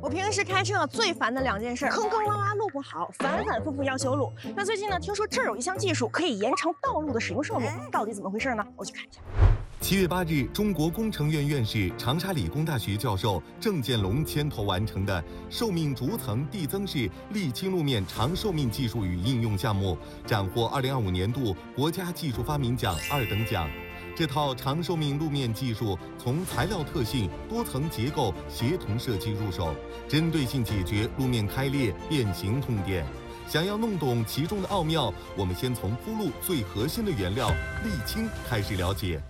我平时开车最烦的2件事，坑坑洼洼路不好，反反复复要修路。那最近呢，听说这儿有一项技术可以延长道路的使用寿命，到底怎么回事呢？我去看一下。 7月8日，中国工程院院士、长沙理工大学教授郑建龙牵头完成的寿命逐层递增式沥青路面长寿命技术与应用项目，斩获2025年度国家技术发明奖2等奖。这套长寿命路面技术从材料特性、多层结构协同设计入手，针对性解决路面开裂、变形痛点。想要弄懂其中的奥妙，我们先从铺路最核心的原料沥青开始了解。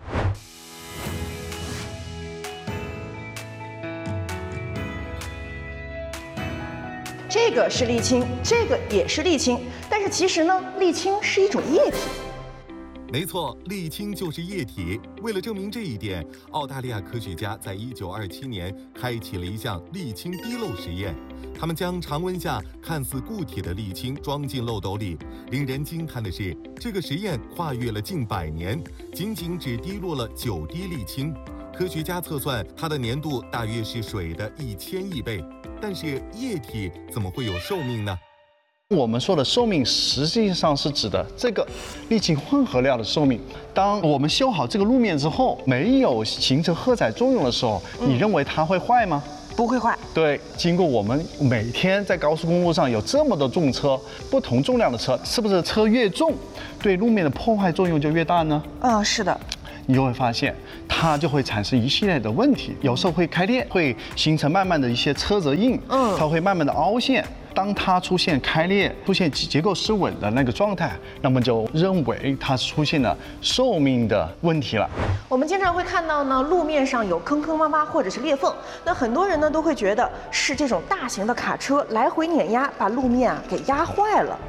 这个是沥青，这个也是沥青，但是其实呢，沥青是一种液体。 没错，沥青就是液体。为了证明这一点，澳大利亚科学家在1927年开启了一项沥青滴漏实验。他们将常温下看似固体的沥青装进漏斗里。令人惊叹的是，这个实验跨越了近100年，仅只滴落了9滴沥青。科学家测算，它的粘度大约是水的1000亿倍。但是液体怎么会有寿命呢？ 我们说的寿命实际上是指的这个沥青混合料的寿命。当我们修好这个路面之后，没有形成荷载作用的时候，你认为它会坏吗？ 不会坏。 对，经过我们每天在高速公路上有这么多重车，不同重量的车，是不是车越重，对路面的破坏作用就越大呢？ 是的。 你就会发现，它就会产生一系列的问题，有时候会开裂，会形成慢慢的一些车辙印，它会慢慢的凹陷。当它出现开裂、出现结构失稳的那个状态，那么就认为它出现了寿命的问题了。 我们经常会看到呢，路面上有坑坑洼洼或者是裂缝，那很多人呢都会觉得是这种大型的卡车来回碾压，把路面给压坏了。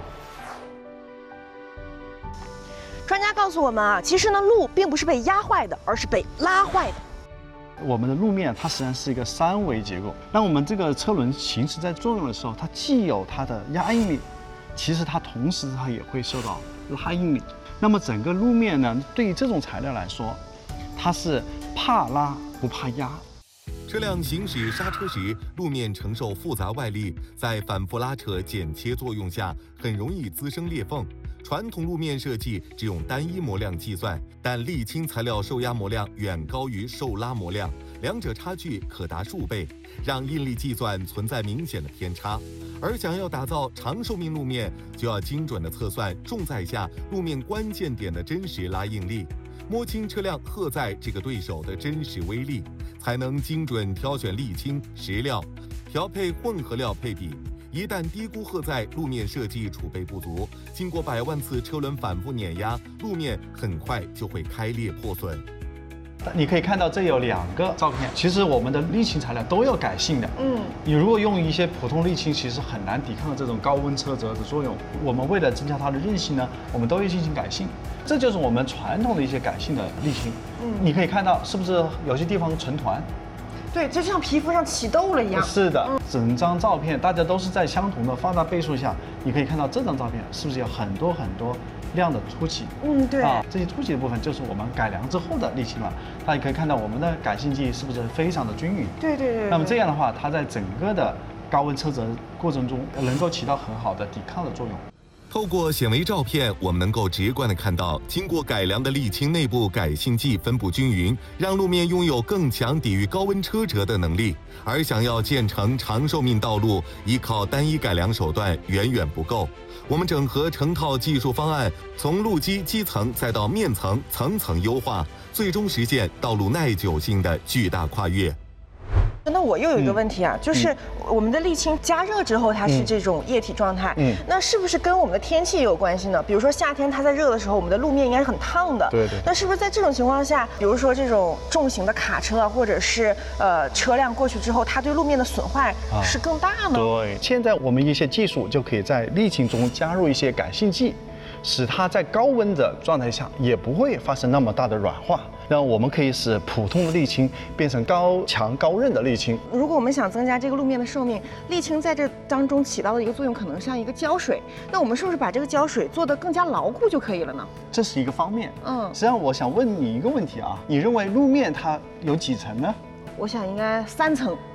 专家告诉我们其实呢，路并不是被压坏的，而是被拉坏的。 我们的路面它实际上是一个3维结构，那我们这个车轮行驶在作用的时候，它既有它的压应力，其实它同时它也会受到拉应力。那么整个路面呢，对于这种材料来说，它是怕拉不怕压。 车辆行驶刹车时，路面承受复杂外力，在反复拉扯、剪切作用下，很容易滋生裂缝。传统路面设计只用单一模量计算，但沥青材料受压模量远高于受拉模量，两者差距可达数倍，让应力计算存在明显的偏差。而想要打造长寿命路面，就要精准地测算重载下路面关键点的真实拉应力，摸清车辆荷载这个对手的真实威力，才能精准挑选沥青、石料，调配混合料配比。一旦低估荷载，路面设计储备不足，经过100万次车轮反复碾压，路面很快就会开裂破损。 你可以看到这有2个照片，其实我们的沥青材料都有改性的。你如果用一些普通沥青，其实很难抵抗这种高温车辙的作用。我们为了增加它的韧性呢，我们都会进行改性。这就是我们传统的一些改性的沥青。你可以看到是不是有些地方成团？ 对，就像皮肤上起痘了一样。 是的，整张照片大家都是在相同的放大倍数下，你可以看到这张照片是不是有很多亮的凸起？ 对这些凸起的部分就是我们改良之后的沥青了。大家可以看到我们的改性剂是不是非常的均匀？对。那么这样的话，它在整个的高温车辙过程中能够起到很好的抵抗的作用。 透过显微照片，我们能够直观地看到，经过改良的沥青内部改性剂分布均匀，让路面拥有更强抵御高温车辙的能力。而想要建成长寿命道路，依靠单一改良手段远远不够。我们整合成套技术方案，从路基基层再到面层，层层优化，最终实现道路耐久性的巨大跨越。 那我又有一个问题就是我们的沥青加热之后它是这种液体状态，那是不是跟我们的天气也有关系呢？比如说夏天它在热的时候，我们的路面应该是很烫的。 对。 那是不是在这种情况下，比如说这种重型的卡车或者是车辆过去之后，它对路面的损坏是更大呢？ 对，现在我们一些技术就可以在沥青中加入一些改性剂，使它在高温的状态下也不会发生那么大的软化。让我们可以使普通的沥青变成高强高韧的沥青。 如果我们想增加这个路面的寿命，沥青在这当中起到的一个作用可能像一个胶水，那我们是不是把这个胶水做得更加牢固就可以了呢？ 这是一个方面。实际上我想问你一个问题你认为路面它有几层呢？ 我想应该3层。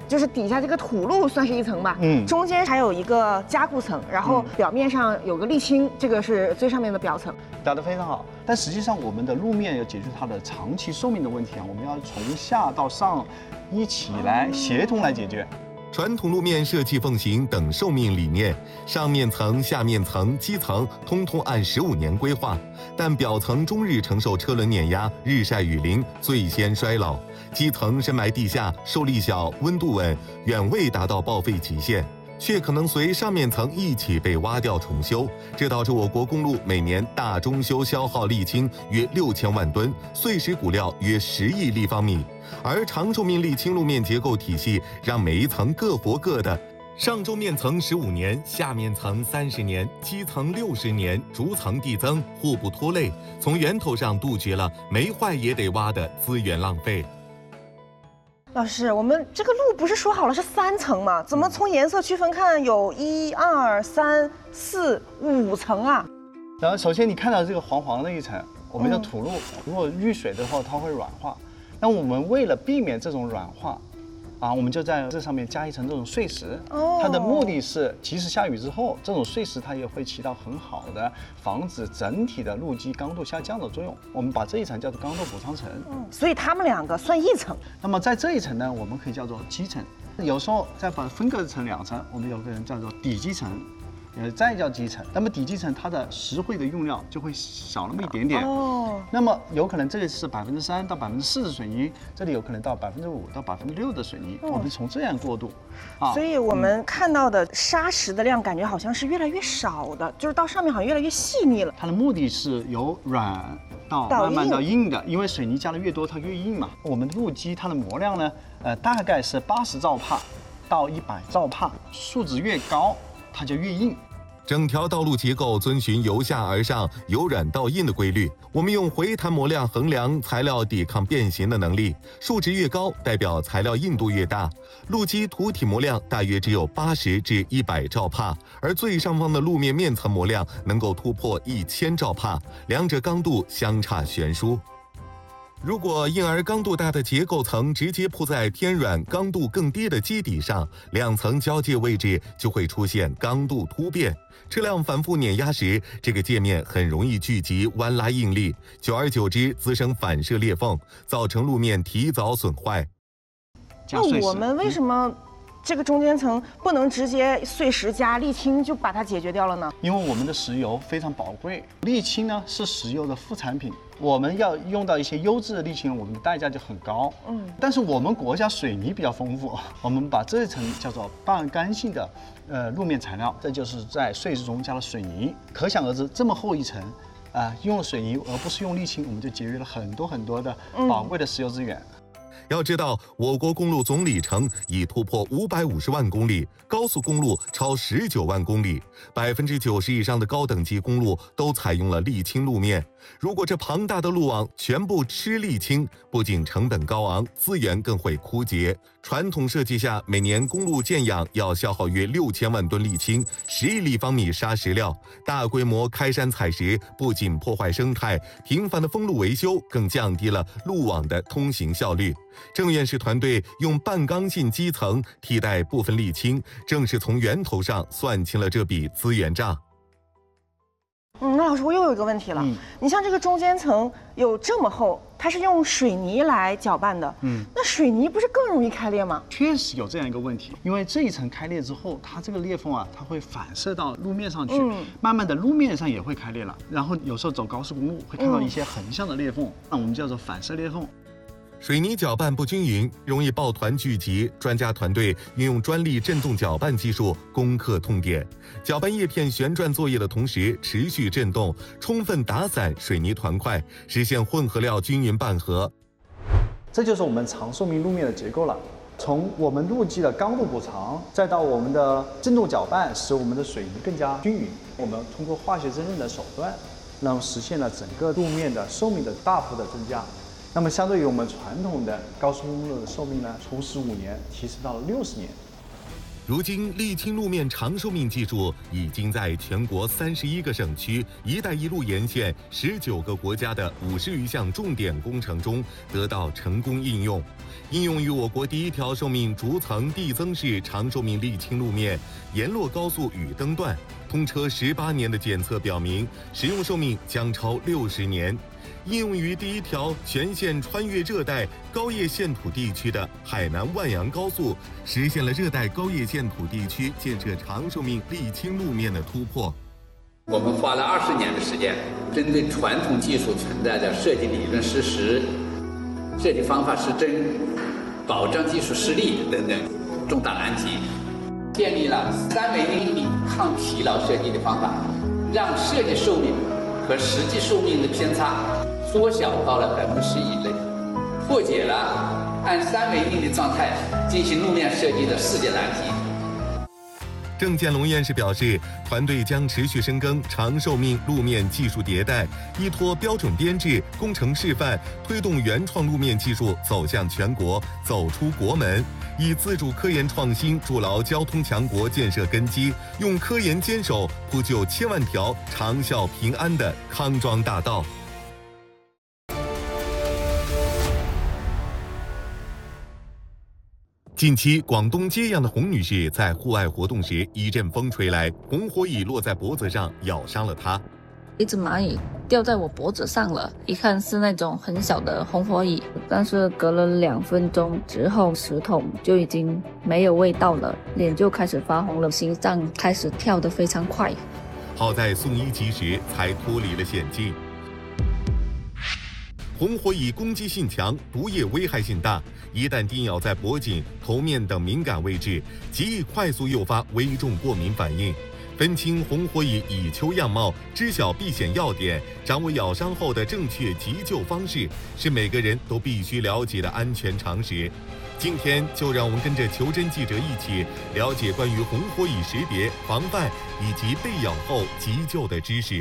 就是底下这个土路算是一层吧，中间还有一个加固层，然后表面上有个沥青，这个是最上面的表层。 答得非常好，但实际上我们的路面要解决它的长期寿命的问题啊，我们要从下到上一起来协同来解决。 传统路面设计奉行等寿命理念，上面层、下面层、基层通通按15年规划，但表层终日承受车轮碾压、日晒雨淋，最先衰老；基层深埋地下，受力小，温度稳，远未达到报废极限，却可能随上面层一起被挖掉重修，这导致我国公路每年大中修消耗沥青约6000万吨，碎石骨料约10亿立方米。而长寿命沥青路面结构体系让每一层各活各的，上周面层15年，下面层30年，基层60年，逐层递增，互不拖累，从源头上杜绝了没坏也得挖的资源浪费。 老师，我们这个路不是说好了是3层吗？怎么从颜色区分看有1、2、3、4、5层啊？ 然后首先你看到这个黄黄的一层，我们叫土路，如果遇水的话，它会软化。那我们为了避免这种软化，我们就在这上面加一层这种碎石。它的目的是，即使下雨之后，这种碎石它也会起到很好的防止整体的路基刚度下降的作用。我们把这一层叫做刚度补偿层。 所以它们2个算1层。 那么在这一层呢，我们可以叫做基层。有时候再把分割成2层，我们有个人叫做底基层。再叫基层，那么底基层它的石灰的用料就会少那么一点点。那么有可能这里是3%到4%的水泥，这里有可能到5%到6%的水泥。我们从这样过渡， 所以我们看到的砂石的量感觉好像是越来越少的，就是到上面好像越来越细腻了。 它的目的是由软到慢慢到硬的，因为水泥加的越多，它越硬嘛。我们路基它的模量呢，大概是80兆帕到100兆帕，数值越高，它就越硬。 整条道路结构遵循由下而上、由软到硬的规律。我们用回弹模量衡量材料抵抗变形的能力，数值越高，代表材料硬度越大。路基土体模量大约只有80至100兆帕，而最上方的路面面层模量能够突破1000兆帕，两者刚度相差悬殊。如果硬而刚度大的结构层直接铺在偏软、刚度更低的基底上，2层交界位置就会出现刚度突变。车辆反复碾压时，这个界面很容易聚集弯拉应力，久而久之滋生反射裂缝，造成路面提早损坏。 那我们为什么这个中间层不能直接碎石加沥青就把它解决掉了呢？ 因为我们的石油非常宝贵，沥青呢是石油的副产品，我们要用到一些优质的沥青，我们的代价就很高。但是我们国家水泥比较丰富，我们把这一层叫做半干性的路面材料，这就是在碎石中加了水泥，可想而知这么厚一层。用了水泥而不是用沥青，我们就节约了很多的宝贵的石油资源。 要知道，我国公路总里程已突破550万公里，高速公路超19万公里，90%以上的高等级公路都采用了沥青路面。如果这庞大的路网全部吃沥青，不仅成本高昂，资源更会枯竭。传统设计下，每年公路建养要消耗约6000万吨沥青，10亿立方米砂石料。大规模开山采石不仅破坏生态，频繁的封路维修更降低了路网的通行效率。郑院士团队用半刚性基层替代部分沥青，正是从源头上算清了这笔资源账。 那老师，我又有一个问题了。你像这个中间层有这么厚，它是用水泥来搅拌的。那水泥不是更容易开裂吗？ 确实有这样一个问题，因为这一层开裂之后，它这个裂缝它会反射到路面上去，慢慢的路面上也会开裂了。然后有时候走高速公路会看到一些横向的裂缝，那我们叫做反射裂缝。 水泥搅拌不均匀，容易抱团聚集。专家团队运用专利振动搅拌技术攻克痛点，搅拌叶片旋转作业的同时持续振动，充分打散水泥团块，实现混合料均匀拌合。 这就是我们长寿命路面的结构了。从我们路基的刚度补偿，再到我们的振动搅拌，使我们的水泥更加均匀。我们通过化学增润的手段，那么实现了整个路面的寿命的大幅的增加。那么相对于我们传统的高速公路的寿命呢，从15年提升到了60年。 如今，沥青路面长寿命技术已经在全国31个省区、“一带一路”沿线19个国家的50余项重点工程中得到成功应用。应用于我国第一条寿命逐层递增式长寿命沥青路面沿洛高速雨登段，通车18年的检测表明，使用寿命将超60年。应用于第一条全线穿越热带高叶线土地区的海南万阳高速，实现了热带高叶线土地区建设长寿命沥青路面的突破。 我们花了20年的时间，针对传统技术存在的设计理论事实、设计方法失真、保障技术实力等等重大难题，建立了3维定理抗疲劳设计的方法，让设计寿命和实际寿命的偏差缩小到了10%以内，破解了按3维定理状态进行路面设计的世界难题。 郑建龙院士表示，团队将持续深耕长寿命路面技术迭代，依托标准编制、工程示范，推动原创路面技术走向全国、走出国门，以自主科研创新筑牢交通强国建设根基，用科研坚守铺就千万条长效平安的康庄大道。近期，广东揭阳的洪女士在户外活动时，一阵风吹来，红火蚁落在脖子上，咬伤了她。 一只蚂蚁掉在我脖子上了，一看是那种很小的红火蚁，但是隔了2分钟之后，石头就已经没有味道了，脸就开始发红了，心脏开始跳得非常快。 好在送医及时，才脱离了险境。红火蚁攻击性强，毒液危害性大，一旦叮咬在脖颈、头面等敏感位置，极易快速诱发危重过敏反应。分清红火蚁蚁丘样貌，知晓避险要点，掌握咬伤后的正确急救方式，是每个人都必须了解的安全常识。今天就让我们跟着求真记者一起了解关于红火蚁识别、防范以及被咬后急救的知识。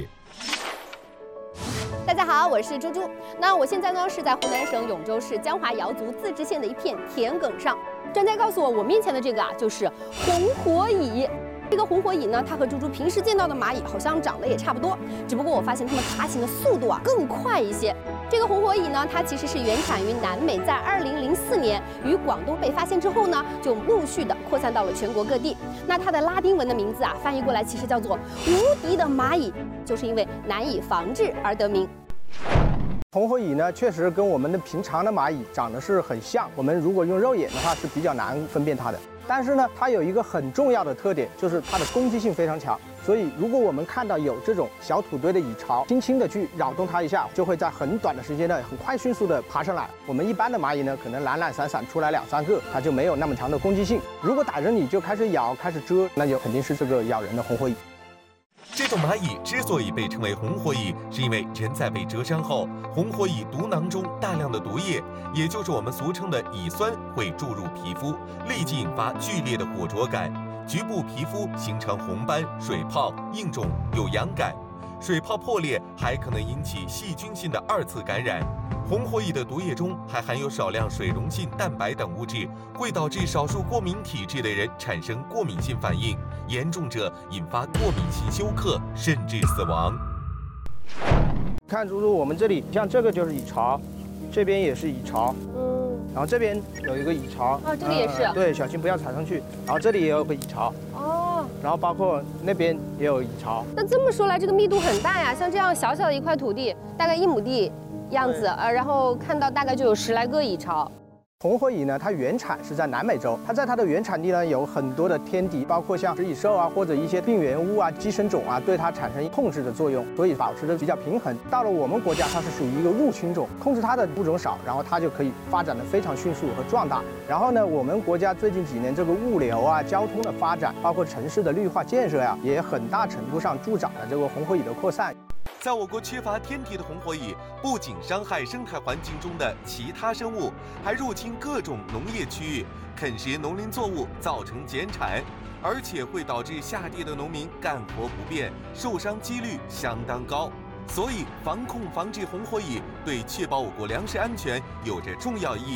大家好，我是猪猪。那我现在呢是在湖南省永州市江华瑶族自治县的一片田埂上。专家告诉我，我面前的这个就是红火蚁。这个红火蚁呢，它和猪猪平时见到的蚂蚁好像长得也差不多，只不过我发现它们爬行的速度更快一些。这个红火蚁呢，它其实是原产于南美，在2004年于广东被发现之后呢，就陆续的扩散到了全国各地。那它的拉丁文的名字翻译过来其实叫做无敌的蚂蚁，就是因为难以防治而得名。 红火蚁呢，确实跟我们的平常的蚂蚁长得是很像，我们如果用肉眼的话是比较难分辨它的。但是呢，它有一个很重要的特点，就是它的攻击性非常强。所以，如果我们看到有这种小土堆的蚁巢，轻轻的去扰动它一下，就会在很短的时间内很快迅速的爬上来。我们一般的蚂蚁呢，可能懒懒散散出来2、3个，它就没有那么强的攻击性。如果打着你就开始咬、开始蛰，那就肯定是这个咬人的红火蚁。 这种蚂蚁之所以被称为红火蚁，是因为人在被蛰伤后，红火蚁毒囊中大量的毒液，也就是我们俗称的蚁酸，会注入皮肤，立即引发剧烈的火灼感，局部皮肤形成红斑、水泡、硬肿、有痒感，水泡破裂还可能引起细菌性的2次感染。红火蚁的毒液中还含有少量水溶性蛋白等物质，会导致少数过敏体质的人产生过敏性反应，严重者引发过敏性休克，甚至死亡。 看猪猪，我们这里像这个就是蚁巢，这边也是蚁巢，然后这边有一个蚁巢， 这个也是， 对，小心不要踩上去。然后这里也有个蚁巢，然后包括那边也有蚁巢。 那这么说来，这个密度很大呀，像这样小小的一块土地，大概1亩地样子，然后看到大概就有10来个蚁巢。 红火蚁呢，它原产是在南美洲，它在它的原产地呢有很多的天敌，包括像食蚁兽或者一些病原物寄生种对它产生控制的作用，所以保持的比较平衡。到了我们国家，它是属于一个入侵种，控制它的物种少，然后它就可以发展的非常迅速和壮大。然后呢，我们国家最近几年这个物流交通的发展，包括城市的绿化建设也很大程度上助长了这个红火蚁的扩散。 在我国缺乏天敌的红火蚁，不仅伤害生态环境中的其他生物，还入侵各种农业区域，啃食农林作物，造成减产，而且会导致下地的农民干活不便，受伤几率相当高。所以，防治红火蚁对确保我国粮食安全有着重要意义。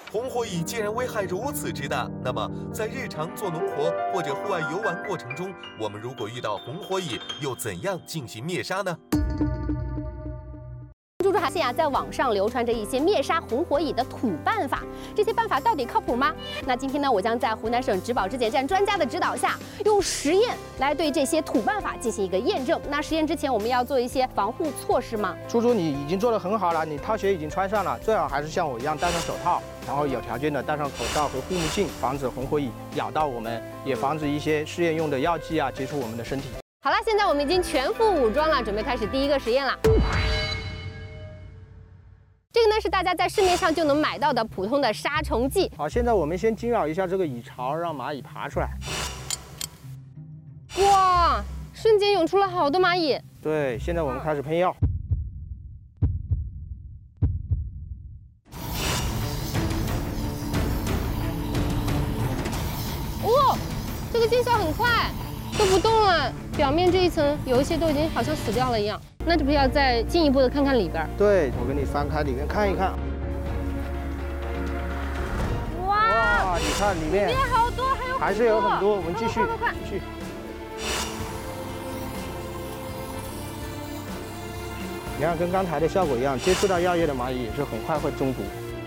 红火蚁既然危害如此之大，那么在日常做农活或者户外游玩过程中，我们如果遇到红火蚁，又怎样进行灭杀呢？ 猪猪还现在网上流传着一些灭杀红火蚁的土办法，这些办法到底靠谱吗？那今天呢，我将在湖南省植保质检站专家的指导下，用实验来对这些土办法进行一个验证。那实验之前，我们要做一些防护措施吗？ 猪猪，你已经做得很好了，你套鞋已经穿上了，最好还是像我一样戴上手套，然后有条件的戴上口罩和护目镜，防止红火蚁咬到我们，也防止一些试验用的药剂啊接触我们的身体。 好了，现在我们已经全副武装了，准备开始第一个实验了。这个呢是大家在市面上就能买到的普通的杀虫剂。 好，现在我们先惊扰一下这个蚁巢，让蚂蚁爬出来。 哇，瞬间涌出了好多蚂蚁。 对，现在我们开始喷药。 哦，这个见效很快，都不动了。表面这一层有一些都已经好像死掉了一样。那这不是要再进一步的看看里边？ 对，我给你翻开里面看一看。 哇， 你看里面好多， 还是有很多，我们继续快， 继续。你看，跟刚才的效果一样，接触到药液的蚂蚁也是很快会中毒。